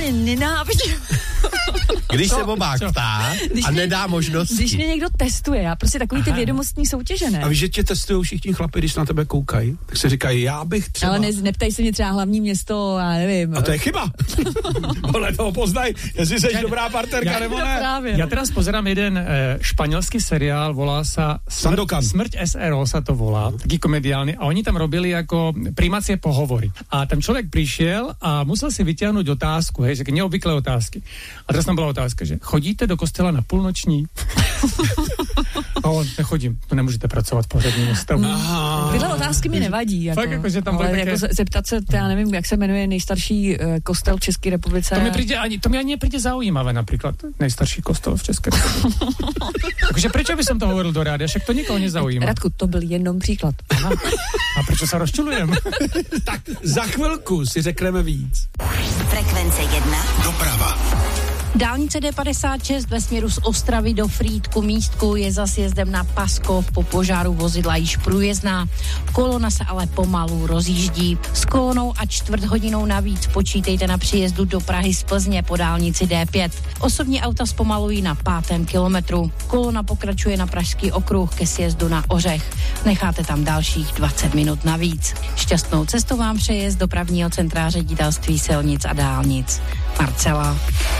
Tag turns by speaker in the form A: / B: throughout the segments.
A: úplně nenávidím.
B: Když se Bobák ptá a nedá možnosti.
A: Když mě někdo testuje, já prostě takový ty vědomostní soutěže, ne?
C: A víš, že tě testují všichni chlapi, když na tebe koukají, tak se říkají, já bych třeba...
A: Ale neptaj se mě třeba hlavní město, já nevím.
C: A to je chyba. Podle toho poznaj, jestli jsi dobrá partnerka nebo ne.
A: Právě,
D: ja teraz pozerám jeden španělský seriál, volá sa Smrť SRO sa to volá, taký komediálny, a oni tam robili ako prijímacie pohovory. A tam človek prišiel a musel si vytiahnuť otázku, hej, že neobvyklé otázky. A teraz tam bola otázka, že chodíte do kostela na půlnoční? A on, nechodím, to nemůžete pracovat v pohřebním ústavu.
A: Tyhle otázky mi nevadí. Jako,
D: fakt jako, že tam
A: ale
D: také...
A: jako zeptat se, já nevím, jak se jmenuje nejstarší kostel v České republice.
D: To mi ani nepríde zaujímavé, napríklad nejstarší kostel v České republice. Takže prečo by som to hovoril do rádia, však to nikoho nezaujíma.
A: Radku, to byl jenom příklad.
D: Aha. A prečo sa rozčulujem?
C: Tak za chvilku si řekneme víc.
E: Frekvence 1.
C: Doprava.
E: Dálnice D56 ve směru z Ostravy do Frýdku Místku je za sjezdem na Paskov, po požáru vozidla již průjezdná. Kolona se ale pomalu rozjíždí. S kolonou a čtvrt hodinou navíc počítejte na příjezdu do Prahy z Plzně po dálnici D5. Osobní auta zpomalují na 5. kilometru. Kolona pokračuje na Pražský okruh ke sjezdu na Ořech. Necháte tam dalších 20 minut navíc. Šťastnou cestu vám přeje z dopravního centra Ředitelství silnic a dálnic. Marcela.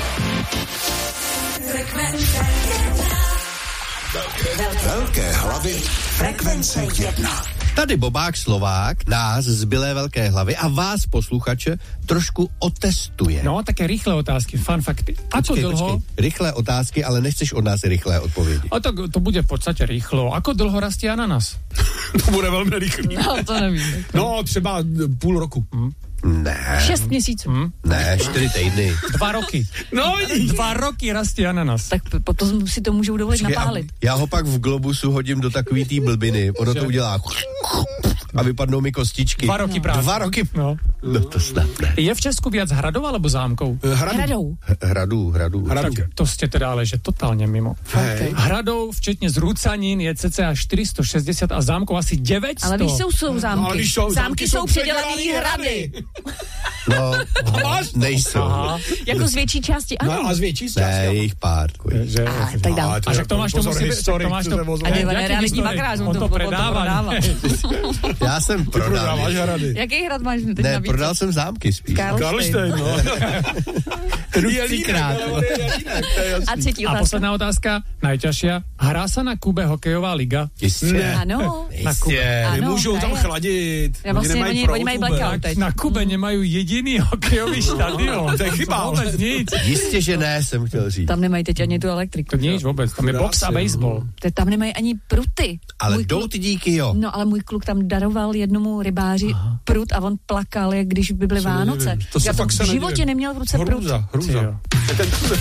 F: Velké hlavy. Frekvence 1.
B: Tady Bobák Slovák nás zbylé velké hlavy a vás, posluchače, trošku otestuje.
D: No, také rýchle otázky, fun fakty. Ako dlho...
B: Rychlé otázky, ale nechceš od nás rychlé odpovědi.
D: A to bude v podstate rýchlo. Ako dlho rastie ananas?
C: To bude velmi rychlý.
A: No, to nevím.
C: No, třeba půl roku.
B: Ne.
A: 6 měsíců.
B: Ne, 4 týdny.
D: 2 roky.
C: No,
D: 2 roky rastie ananas.
A: Tak potom si to můžou dovolit napálit.
B: Já ho pak v Globusu hodím do takový té blbiny. Ono to udělá a vypadnou mi kostičky.
D: 2 roky práce.
B: 2 roky.
D: No.
B: No to snad ne.
D: Je v Česku viac hradov alebo zámkov?
A: Hradou.
B: Hradu.
D: Tak to ste teda ale, že totálne mimo.
C: Hej.
D: Hradov, včetne zrúcanín, je cca 460 a zámkov asi 900.
A: Ale víš, jsou zámky.
C: No, ale když
A: zámky jsou předělaný hrady.
B: No, nejsou.
D: Aha.
A: Jako z větší části, ano.
C: No a z větší
B: Ne,
C: části.
B: jejich pár.
A: Tak dál.
D: A že Tomáš to musí...
C: Tomáš to...
A: A ne, realitní makrář,
D: on to predává.
B: Já jsem prodal.
C: Prodáváš hrady.
A: Jaký hrad máš teď
B: Ne,
A: navíc?
B: prodal jsem zámky spíš.
C: Karlštejn, no.
B: Třikrát.
A: A třetí
D: A
A: otázka.
D: posledná otázka, najťažšia. Hrá sa na Kube hokejová liga?
B: Jistě.
A: Ano.
D: Na Kube.
A: Ano,
C: Nemůžou tam
A: hraje.
C: chladit.
A: Ja, vlastně oni mají blackout teď.
D: Na Kube nemajú jediný hokejový štadión.
C: To je chyba.
D: Vôbec nic.
B: Jistě, že ne, jsem chtěl říct.
A: Tam nemají teď ani tu elektriku.
D: To nič vôbec. Tam je box a baseball.
A: Tam nemají ani pruty.
B: Ale
A: Můj
B: jdou
A: kluk-
B: ty díky, jo.
A: No, ale můj kluk tam daroval jednomu rybáři prut a on plakal, jak když by byly Vánoce.
C: To se
A: Já
C: fakt
A: v
C: se
A: životě
C: nedivím.
A: neměl v ruce prut.
C: Hruza.